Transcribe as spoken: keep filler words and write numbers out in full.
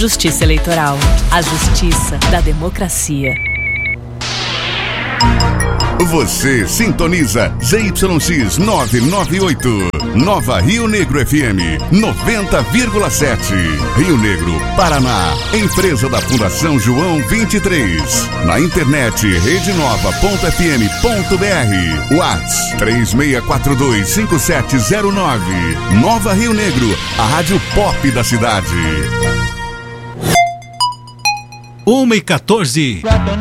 Justiça Eleitoral. A justiça da democracia. Você sintoniza Z Y X novecentos e noventa e oito, Nova Rio Negro F M noventa vírgula sete, Rio Negro, Paraná. Empresa da Fundação João vinte e três. Na internet rede nova ponto f m ponto b r. WhatsApp três seis quatro dois cinco sete zero nove. Nova Rio Negro, a rádio pop da cidade. uma e quatorze.